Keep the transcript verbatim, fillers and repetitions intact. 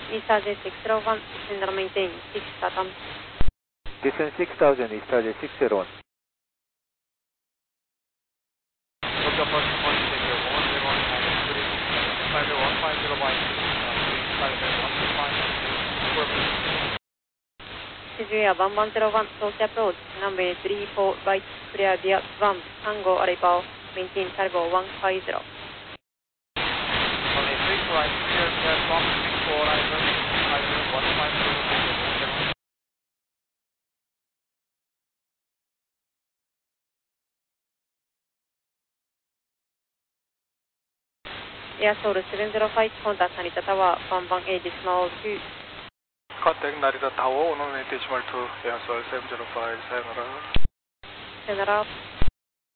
Easter J six zero one, sender maintain six Saturn. Descend six thousand, Easter J six zero one. Tokyo First Point, Tokyo one zero one nine three, Spider one five zero one, Spider one two five, Shizuya one one zero one, Tokyo approach, runway three four right, clear via one, Tango Alibaba, maintain cargo one five zero. Runway three four right, clear via one, three four right, Spider one five zero, Air Soul seven zero five, contact Narita Tower, one one eight decimal two. Contact Narita Tower, one one eight decimal two, Air Soul seven zero five, sayonara. Sayonara.